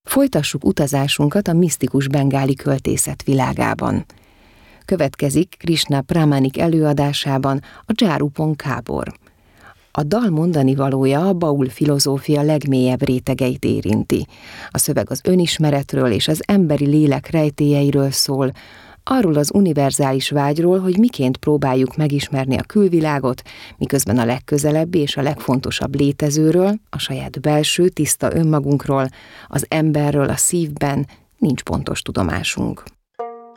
Folytassuk utazásunkat a misztikus bengáli költészet világában. Következik Krishna Pramanik előadásában a Dzsárupon Kábor. A dal mondani valója a baul filozófia legmélyebb rétegeit érinti. A szöveg az önismeretről és az emberi lélek rejtélyeiről szól, arról az univerzális vágyról, hogy miként próbáljuk megismerni a külvilágot, miközben a legközelebbi és a legfontosabb létezőről, a saját belső, tiszta önmagunkról, az emberről a szívben nincs pontos tudomásunk.